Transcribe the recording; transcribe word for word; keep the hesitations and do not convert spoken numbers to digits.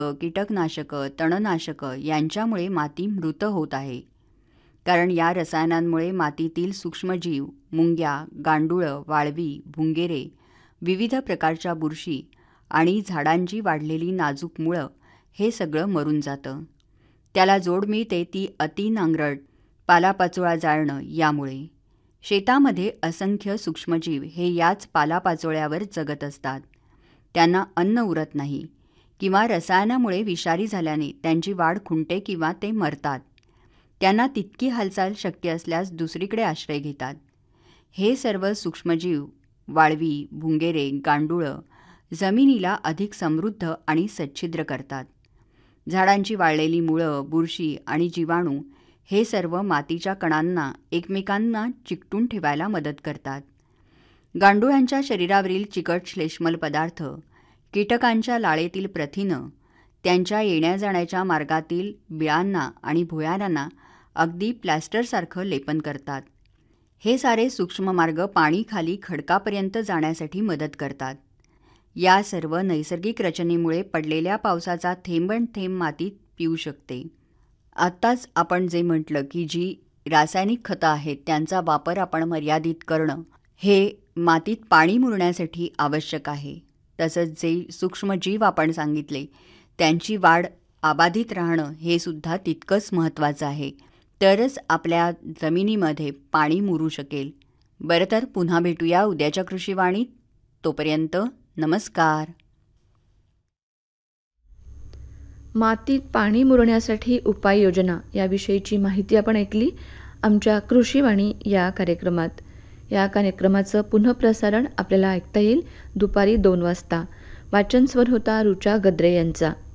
कीटकनाशकं, तणनाशकं यांच्यामुळे माती मृत होत आहे. कारण या रसायनांमुळे मातीतील सूक्ष्मजीव, मुंग्या, गांडुळं, वाळवी, भुंगेरे, विविध प्रकारच्या बुरशी आणि झाडांची वाढलेली नाजूक मुळं हे सगळं मरून जातं. त्याला जोड मिळते ती अति नांगरट, पालापाचोळा जाळणं यामुळे. शेतामध्ये असंख्य सूक्ष्मजीव हे याच पालापाचोळ्यावर जगत असतात. त्यांना अन्न उरत नाही किंवा रसायनामुळे विषारी झाल्याने त्यांची वाढ खुंटते किंवा ते मरतात. त्यांना तितकी हालचाल शक्य असल्यास दुसरीकडे आश्रय घेतात. हे सर्व सूक्ष्मजीव, वाळवी, भुंगेरे, गांडुळं जमिनीला अधिक समृद्ध आणि सच्छिद्र करतात. झाडांची वाळलेली मुळं, बुरशी आणि जीवाणू हे सर्व मातीच्या कणांना एकमेकांना चिकटून ठेवायला मदत करतात. गांडुळांच्या शरीरावरील चिकट श्लेष्मल पदार्थ कीटकांच्या लाळेतील प्रथिनं त्यांच्या येण्या जाण्याच्या मार्गातील बिळांना आणि भुयारांना अगदी प्लॅस्टरसारखं लेपन करतात. हे सारे सूक्ष्म मार्ग पाणी खाली खडकापर्यंत जाण्यासाठी मदत करतात. या सर्व नैसर्गिक रचनेमुळे पडलेल्या पावसाचा थेंबण थेंब मातीत पिऊ शकते. आत्ताच आपण जे म्हटलं की जी रासायनिक खतं आहेत त्यांचा वापर आपण मर्यादित करणं हे मातीत पाणी मुरण्यासाठी आवश्यक आहे. तसंच जे सूक्ष्मजीव आपण सांगितले त्यांची वाढ अबाधित राहणं हे सुद्धा तितकंच महत्त्वाचं आहे. तरच आपल्या जमिनीमध्ये पाणी मुरू शकेल. बरं तर पुन्हा भेटूया उद्याच्या कृषीवाणीत. तोपर्यंत नमस्कार. मातीत पाणी मुरण्यासाठी उपाययोजना याविषयीची माहिती आपण ऐकली आमच्या कृषीवाणी या कार्यक्रमात. या कार्यक्रमाचं पुनःप्रसारण आपल्याला ऐकता येईल दुपारी दोन वाजता. वाचन स्वर होता रुचा गद्रे यांचा.